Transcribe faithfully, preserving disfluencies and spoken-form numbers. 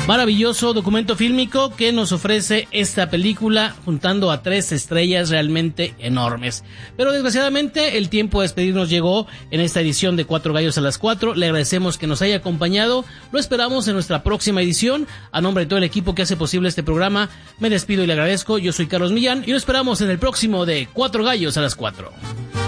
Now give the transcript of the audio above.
Maravilloso documento fílmico que nos ofrece esta película, juntando a tres estrellas realmente enormes. Pero desgraciadamente el tiempo de despedirnos llegó en esta edición de Cuatro Gallos a las Cuatro. Le agradecemos que nos haya acompañado. Lo esperamos en nuestra próxima edición. A nombre de todo el equipo que hace posible este programa, me despido y le agradezco. Yo soy Carlos Millán y lo esperamos en el próximo de Cuatro Gallos a las Cuatro.